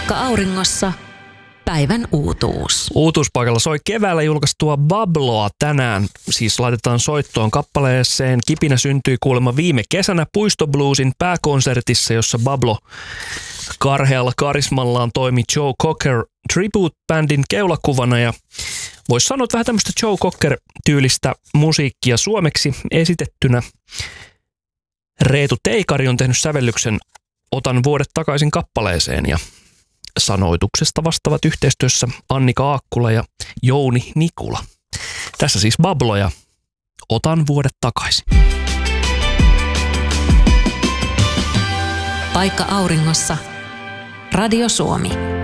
Paikka auringossa. Päivän uutuus. Uutuuspaikalla soi keväällä julkaistua Babloa tänään. Siis laitetaan soittoon kappaleeseen. Kipinä syntyi kuulemma viime kesänä Puistobluesin pääkonsertissa, jossa Bablo karhealla karismallaan toimi Joe Cocker Tribute-bändin keulakuvana. Ja voisi sanoa vähän tämmöistä Joe Cocker-tyylistä musiikkia suomeksi esitettynä. Reetu Teikari on tehnyt sävellyksen Otan vuodet takaisin kappaleeseen ja sanoituksesta vastaavat yhteistyössä Annika Aakkula ja Jouni Nikula. Tässä siis Bablo ja Otan vuodet takaisin. Paikka auringossa. Radio Suomi.